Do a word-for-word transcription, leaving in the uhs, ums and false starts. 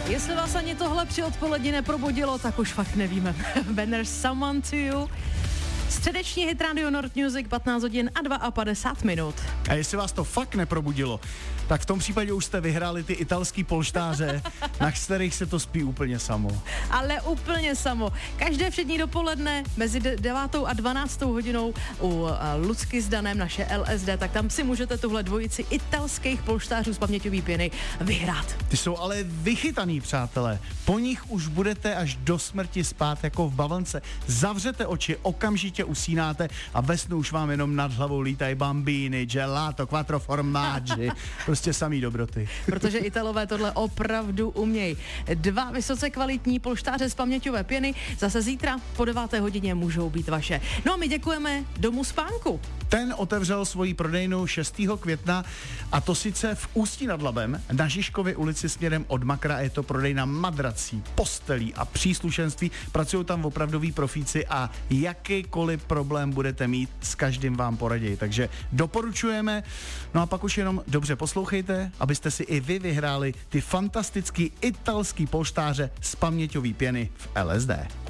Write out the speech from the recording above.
Jestli vás ani tohle při odpoledni neprobudilo, tak už fakt nevíme. When there's someone to you. Středeční hit Radio Nord Music, patnáct hodin a padesát dva minut. A jestli vás to fakt neprobudilo, tak v tom případě už jste vyhráli ty italský polštáře, na kterých se to spí úplně samo. Ale úplně samo. Každé všední dopoledne mezi devátou a dvanáctou hodinou u uh, Lucky s Danem, naše L S D, tak tam si můžete tuhle dvojici italských polštářů z paměťový pěny vyhrát. Ty jsou ale vychytaný, přátelé. Po nich už budete až do smrti spát jako v bavlnce. Zavřete oči, okamžitě usínáte a ve snu už vám jenom nad hlavou lítají bambíny, gelato, quattro formaggi, prostě samý dobroty. Protože Italové tohle opravdu umějí. Dva vysoce kvalitní polštáře z paměťové pěny zase zítra po deváté hodině můžou být vaše. No a my děkujeme Domu spánku. Ten otevřel svoji prodejnu šestého května a to sice v Ústí nad Labem na Žižkově ulici směrem od Makra. Je to prodejna madrací, postelí a příslušenství. Pracují tam opravdoví profíci a jakýkoliv problém budete mít, s každým vám poradí. Takže doporučujeme. No a pak už jenom dobře poslouchejte, abyste si i vy vyhráli ty fantastický italský polštáře z paměťový pěny v L S D.